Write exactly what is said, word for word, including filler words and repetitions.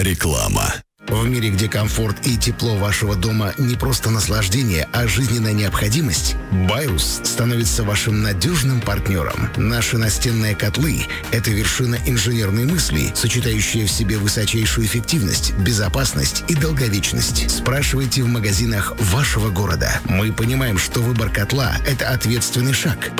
Реклама. В мире, где комфорт и тепло вашего дома не просто наслаждение, а жизненная необходимость, Байрус становится вашим надежным партнером. Наши настенные котлы – это вершина инженерной мысли, сочетающая в себе высочайшую эффективность, безопасность и долговечность. Спрашивайте в магазинах вашего города. Мы понимаем, что выбор котла – это ответственный шаг.